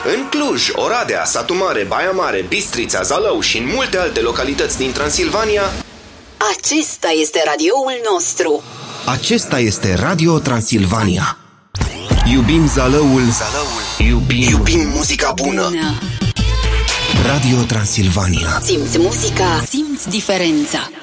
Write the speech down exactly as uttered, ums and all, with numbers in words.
În Cluj, Oradea, Satu Mare, Baia Mare, Bistrița, Zalău și în multe alte localități din Transilvania. Acesta este radioul nostru. Acesta este Radio Transilvania. Iubim Zalăul, Zalăul. Iubim, Iubim muzica bună. bună. Radio Transilvania. Simți muzica, simți diferența.